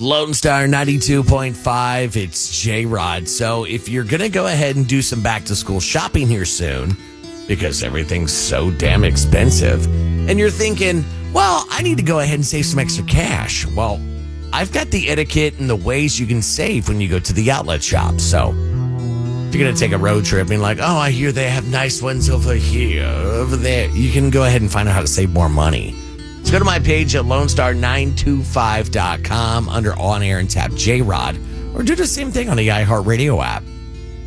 Lone Star 92.5. It's J-Rod. So if you're going to go ahead and do some back-to-school shopping here soon, because everything's so damn expensive, and you're thinking, well, I need to go ahead and save some extra cash. Well, I've got the etiquette and the ways you can save when you go to the outlet shop. So if you're going to take a road trip and like, oh, I hear they have nice ones over here, over there, you can go ahead and find out how to save more money. So go to my page at LoneStar925.com under On Air and tap J-Rod, or do the same thing on the iHeartRadio app.